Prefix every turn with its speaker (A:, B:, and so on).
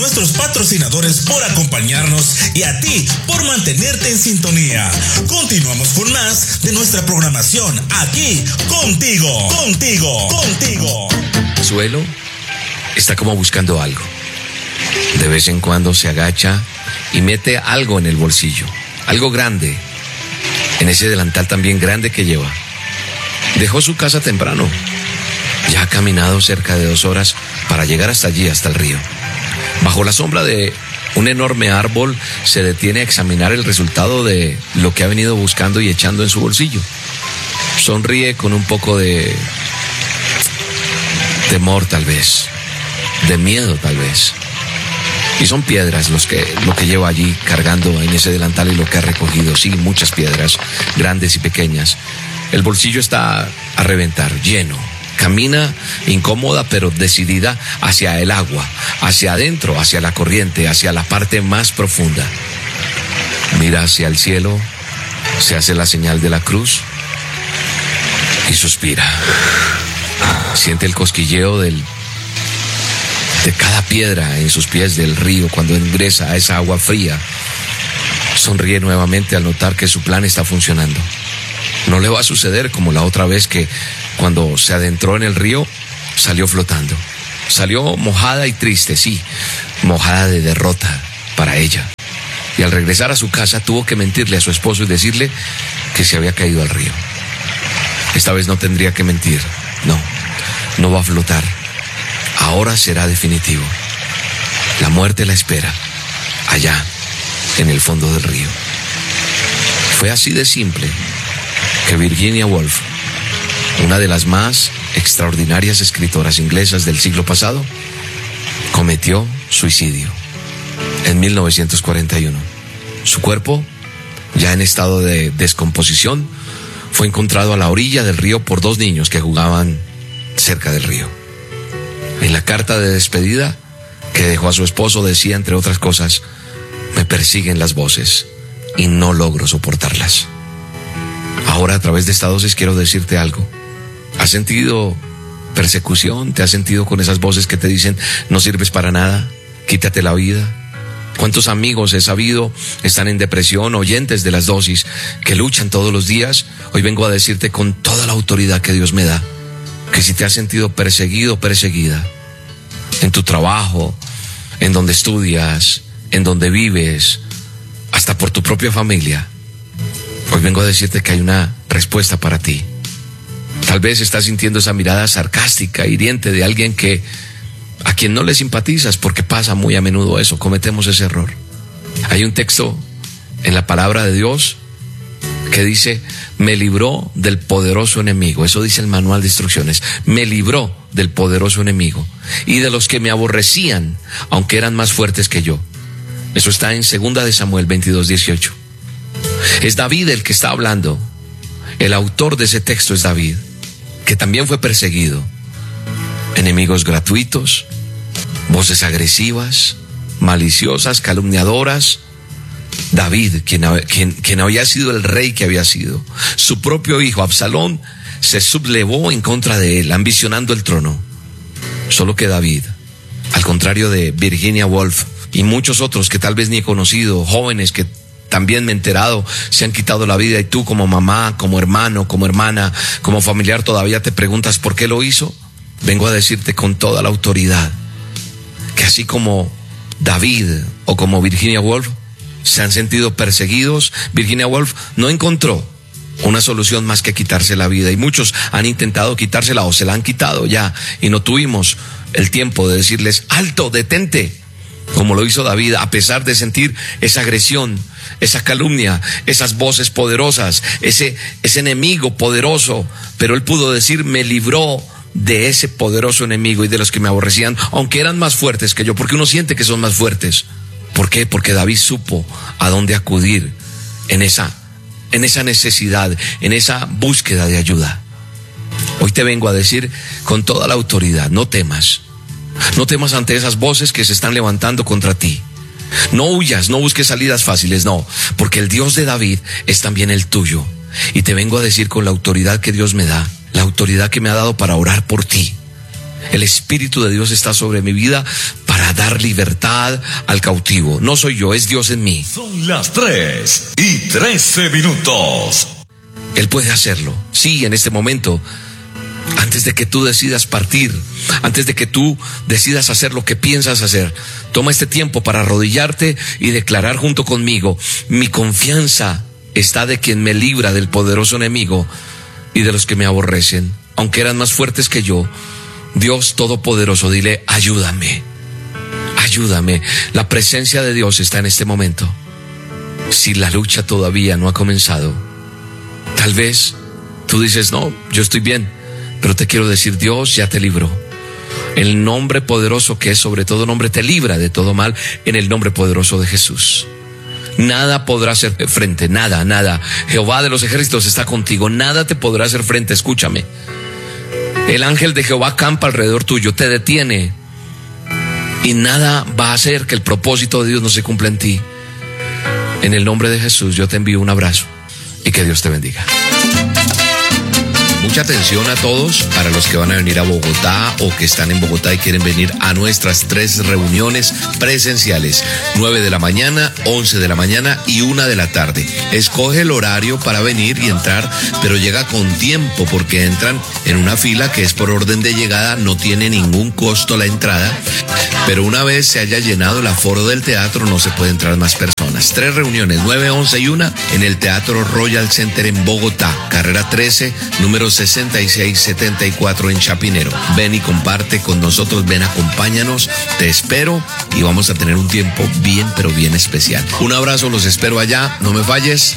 A: nuestros patrocinadores por acompañarnos y a ti por mantenerte en sintonía. Continuamos con más de nuestra programación aquí contigo.
B: Suelo está como buscando algo. De vez en cuando se agacha y mete algo en el bolsillo, algo grande, en ese delantal también grande que lleva. Dejó su casa temprano. Ya ha caminado cerca de 2 horas para llegar hasta allí, hasta el río. Bajo la sombra de un enorme árbol se detiene a examinar el resultado de lo que ha venido buscando y echando en su bolsillo. Sonríe con un poco de temor tal vez, de miedo tal vez. Y son piedras lo que lleva allí cargando en ese delantal y lo que ha recogido. Sí, muchas piedras, grandes y pequeñas. El bolsillo está a reventar, lleno. Camina incómoda pero decidida hacia el agua, hacia adentro, hacia la corriente, hacia la parte más profunda. Mira hacia el cielo, se hace la señal de la cruz y suspira. Siente el cosquilleo de cada piedra en sus pies del río cuando ingresa a esa agua fría. Sonríe nuevamente al notar que su plan está funcionando. No le va a suceder como la otra vez que cuando se adentró en el río salió flotando. Salió mojada y triste, sí, mojada de derrota para ella. Y al regresar a su casa tuvo que mentirle a su esposo y decirle que se había caído al río. Esta vez no tendría que mentir, no va a flotar. Ahora será definitivo. La muerte la espera, allá, en el fondo del río. Fue así de simple que Virginia Woolf, una de las más extraordinarias escritoras inglesas del siglo pasado, cometió suicidio en 1941. Su cuerpo, ya en estado de descomposición, fue encontrado a la orilla del río por 2 niños que jugaban cerca del río. En la carta de despedida que dejó a su esposo decía, entre otras cosas: me persiguen las voces y no logro soportarlas. Ahora, a través de esta dosis, quiero decirte algo. ¿Has sentido persecución? ¿Te has sentido con esas voces que te dicen no sirves para nada? Quítate la vida. ¿Cuántos amigos he sabido están en depresión, oyentes de las dosis, que luchan todos los días? Hoy vengo a decirte con toda la autoridad que Dios me da, que si te has sentido perseguido, perseguida, en tu trabajo, en donde estudias, en donde vives, hasta por tu propia familia, hoy vengo a decirte que hay una respuesta para ti. Tal vez estás sintiendo esa mirada sarcástica, hiriente de alguien a quien no le simpatizas, porque pasa muy a menudo eso, cometemos ese error. Hay un texto en la palabra de Dios que dice: me libró del poderoso enemigo. Eso dice el manual de instrucciones. Me libró del poderoso enemigo y de los que me aborrecían, aunque eran más fuertes que yo. Eso está en 2 de Samuel 22:18. Es David el que está hablando. El autor de ese texto es David, que también fue perseguido. Enemigos gratuitos, voces agresivas, maliciosas, calumniadoras. David, quien había sido el rey que había sido, su propio hijo Absalón se sublevó en contra de él, ambicionando el trono. Solo que David, al contrario de Virginia Woolf y muchos otros que tal vez ni he conocido, jóvenes que también me he enterado, se han quitado la vida, y tú como mamá, como hermano, como hermana, como familiar todavía te preguntas por qué lo hizo. Vengo a decirte con toda la autoridad que así como David o como Virginia Woolf se han sentido perseguidos, Virginia Woolf no encontró una solución más que quitarse la vida, y muchos han intentado quitársela o se la han quitado ya, y no tuvimos el tiempo de decirles alto, detente, como lo hizo David, a pesar de sentir esa agresión, esa calumnia, esas voces poderosas, ese enemigo poderoso. Pero él pudo decir: me libró de ese poderoso enemigo y de los que me aborrecían, aunque eran más fuertes que yo. Porque uno siente que son más fuertes. ¿Por qué? Porque David supo a dónde acudir en esa necesidad, en esa búsqueda de ayuda. Hoy te vengo a decir con toda la autoridad: no temas. No temas ante esas voces que se están levantando contra ti. No huyas, no busques salidas fáciles, no, porque el Dios de David es también el tuyo. Y te vengo a decir con la autoridad que Dios me da, la autoridad que me ha dado para orar por ti. El Espíritu de Dios está sobre mi vida para para dar libertad al cautivo. No soy yo, es Dios en mí.
A: Son las 3:13.
B: Él puede hacerlo. Sí, en este momento, antes de que tú decidas partir, antes de que tú decidas hacer lo que piensas hacer, toma este tiempo para arrodillarte y declarar junto conmigo: mi confianza está de quien me libra del poderoso enemigo y de los que me aborrecen, aunque eran más fuertes que yo. Dios Todopoderoso, dile: ayúdame, ayúdame. La presencia de Dios está en este momento. Si la lucha todavía no ha comenzado, tal vez tú dices: no, yo estoy bien, pero te quiero decir, Dios ya te libró. El nombre poderoso que es sobre todo nombre te libra de todo mal, en el nombre poderoso de Jesús. Nada podrá hacer frente, nada. Jehová de los ejércitos está contigo, nada te podrá hacer frente. Escúchame. El ángel de Jehová acampa alrededor tuyo, te detiene, y nada va a hacer que el propósito de Dios no se cumpla en ti. En el nombre de Jesús yo te envío un abrazo y que Dios te bendiga. Mucha atención a todos, para los que van a venir a Bogotá o que están en Bogotá y quieren venir a nuestras 3 reuniones presenciales: 9 de la mañana, 11 de la mañana y 1 de la tarde. Escoge el horario para venir y entrar, pero llega con tiempo, porque entran en una fila que es por orden de llegada, no tiene ningún costo la entrada, pero una vez se haya llenado el aforo del teatro no se puede entrar más personas. 3 reuniones, 9, 11 y 1 en el Teatro Royal Center en Bogotá, carrera 13, número 6674 en Chapinero. Ven y comparte con nosotros, ven, acompáñanos, te espero y vamos a tener un tiempo bien, pero bien especial. Un abrazo, los espero allá, no me falles.